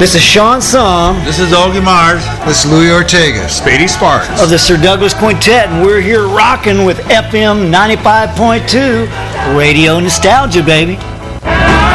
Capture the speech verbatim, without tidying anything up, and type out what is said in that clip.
This is Sean Sum. This is Ogie Mars. This is Louis Ortega. Speedy Sparks. Of the Sir Douglas Quintet, and we're here rocking with F M ninety-five point two Radio Nostalgia, baby.